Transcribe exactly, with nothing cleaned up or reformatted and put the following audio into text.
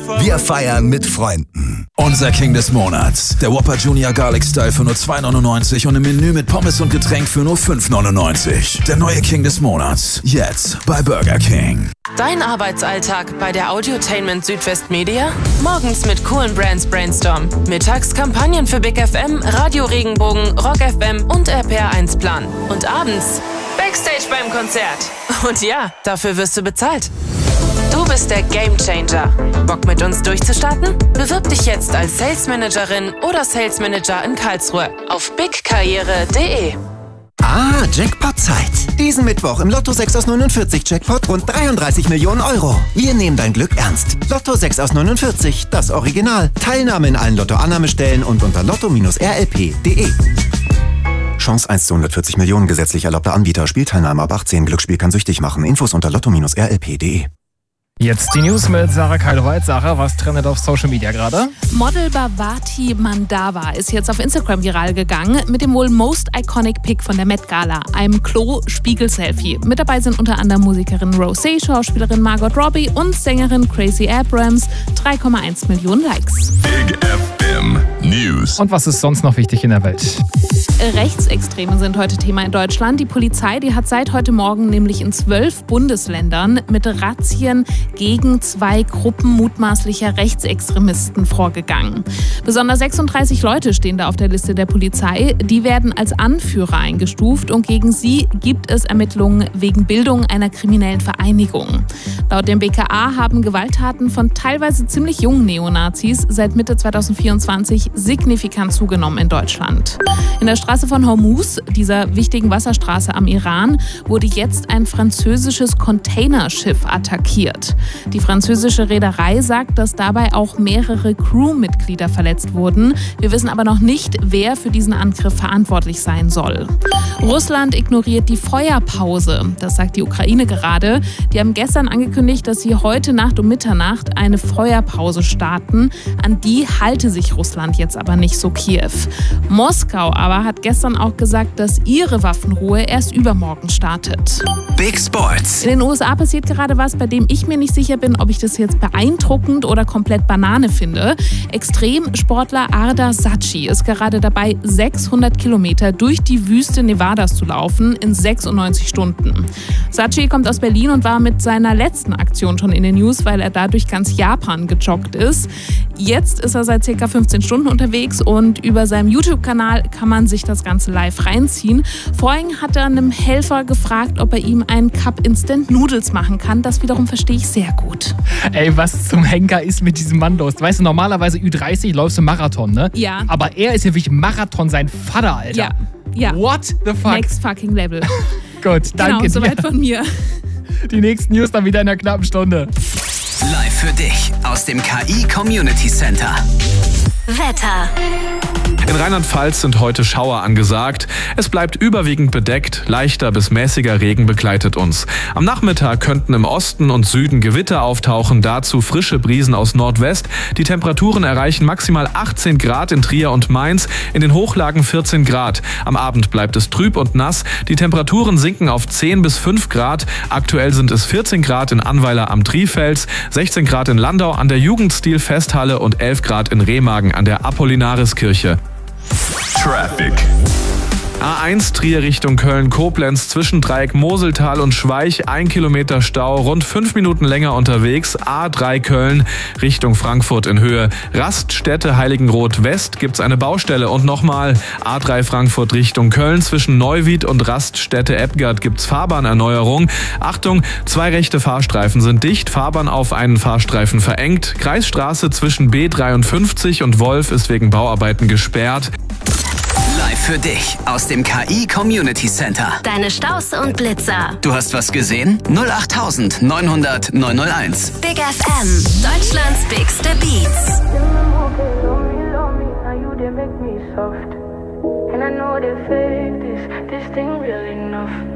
Wir feiern mit Freunden. Unser King des Monats. Der Whopper Junior Garlic Style für nur zwei neunundneunzig und im Menü mit Pommes und Getränk für nur fünf neunundneunzig. Der neue King des Monats. Jetzt bei Burger King. Dein Arbeitsalltag bei der Audiotainment Südwest Media? Morgens mit coolen Brands Brainstorm. Mittags Kampagnen für Big F M, Radio Regenbogen, Rock F M und R P R eins Plan. Und abends Backstage beim Konzert. Und ja, dafür wirst du bezahlt. Du bist der Gamechanger. Bock mit uns durchzustarten? Bewirb dich jetzt als Sales Managerin oder Sales Manager in Karlsruhe auf big karriere punkt de. Ah, Jackpot-Zeit. Diesen Mittwoch im Lotto sechs aus neunundvierzig Jackpot rund dreiunddreißig Millionen Euro. Wir nehmen dein Glück ernst. Lotto sechs aus neunundvierzig, das Original. Teilnahme in allen Lotto-Annahmestellen und unter lotto R L P punkt de. Chance eins zu hundertvierzig Millionen, gesetzlich erlaubter Anbieter. Spielteilnahme ab achtzehn. Glücksspiel kann süchtig machen. Infos unter lotto R L P punkt de. Jetzt die News mit Sarah Keiloweit. Sarah, was trendet auf Social Media gerade? Model Bhavati Mandava ist jetzt auf Instagram viral gegangen mit dem wohl most iconic Pic von der Met Gala, einem Klo-Spiegel-Selfie. Mit dabei sind unter anderem Musikerin Rosé, Schauspielerin Margot Robbie und Sängerin Crazy Abrams. drei Komma eins Millionen Likes. Big F M News. Und was ist sonst noch wichtig in der Welt? Rechtsextreme sind heute Thema in Deutschland. Die Polizei, die hat seit heute Morgen nämlich in zwölf Bundesländern mit Razzien gegen zwei Gruppen mutmaßlicher Rechtsextremisten vorgegangen. Besonders sechsunddreißig Leute stehen da auf der Liste der Polizei. Die werden als Anführer eingestuft und gegen sie gibt es Ermittlungen wegen Bildung einer kriminellen Vereinigung. Laut dem B K A haben Gewalttaten von teilweise ziemlich jungen Neonazis seit Mitte zweitausendvierundzwanzig signifikant zugenommen in Deutschland. In der Straße von Hormuz, dieser wichtigen Wasserstraße am Iran, wurde jetzt ein französisches Containerschiff attackiert. Die französische Reederei sagt, dass dabei auch mehrere Crewmitglieder verletzt wurden. Wir wissen aber noch nicht, wer für diesen Angriff verantwortlich sein soll. Russland ignoriert die Feuerpause. Das sagt die Ukraine gerade. Die haben gestern angekündigt, dass sie heute Nacht um Mitternacht eine Feuerpause starten. An die halte sich Russland jetzt aber nicht so Kiew. Moskau aber hat gestern auch gesagt, dass ihre Waffenruhe erst übermorgen startet. Big Sports. In den U S A passiert gerade was, bei dem ich mir nicht sicher bin, ob ich das jetzt beeindruckend oder komplett Banane finde. Extremsportler Arda Saci ist gerade dabei, sechshundert Kilometer durch die Wüste Nevadas zu laufen in sechsundneunzig Stunden. Saci kommt aus Berlin und war mit seiner letzten Aktion schon in den News, weil er da durch ganz Japan gejoggt ist. Jetzt ist er seit ca. fünfzehn Stunden unterwegs und über seinem YouTube-Kanal kann man sich das Ganze live reinziehen. Vorhin hat er einem Helfer gefragt, ob er ihm einen Cup Instant Noodles machen kann. Das wiederum verstehe ich sehr gut. Ey, was zum Henker ist mit diesem Mann los? Weißt du, normalerweise Ü dreißig läufst du Marathon, ne? Ja. Aber er ist ja wirklich Marathon sein Vater, Alter. Ja. Ja. What the fuck? Next fucking level. Gut, danke Genau, soweit dir. von mir. Die nächsten News dann wieder in einer knappen Stunde. Live für dich aus dem K I Community Center. Wetter. In Rheinland-Pfalz sind heute Schauer angesagt. Es bleibt überwiegend bedeckt, leichter bis mäßiger Regen begleitet uns. Am Nachmittag könnten im Osten und Süden Gewitter auftauchen, dazu frische Brisen aus Nordwest. Die Temperaturen erreichen maximal achtzehn Grad in Trier und Mainz, in den Hochlagen vierzehn Grad. Am Abend bleibt es trüb und nass. Die Temperaturen sinken auf zehn bis fünf Grad. Aktuell sind es vierzehn Grad in Annweiler am Trifels, sechzehn Grad in Landau an der Jugendstil-Festhalle und elf Grad in Remagen an der Apollinariskirche. Traffic. A eins Trier Richtung Köln-Koblenz zwischen Dreieck Moseltal und Schweich, ein Kilometer Stau, rund fünf Minuten länger unterwegs. A drei Köln Richtung Frankfurt in Höhe Raststätte Heiligenroth West gibt's eine Baustelle und nochmal A drei Frankfurt Richtung Köln zwischen Neuwied und Raststätte Ebgard gibt's Fahrbahnerneuerung. Achtung, zwei rechte Fahrstreifen sind dicht, Fahrbahn auf einen Fahrstreifen verengt. Kreisstraße zwischen B dreiundfünfzig und Wolf ist wegen Bauarbeiten gesperrt. Live für dich aus dem K I Community Center. Deine Staus und Blitzer. Du hast was gesehen? null acht neun hundert neun null eins. Big F M. Deutschlands bigste Beats. And I know they fake this, this thing real enough.